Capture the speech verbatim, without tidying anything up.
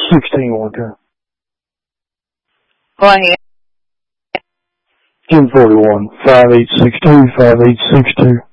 sixteen worker. Go ahead. ten forty-one, five eight six two, five eight six two.